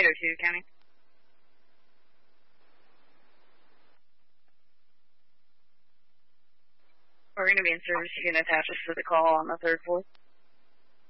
802, County. We're going to be in service. You can attach us to the call on the 3rd floor.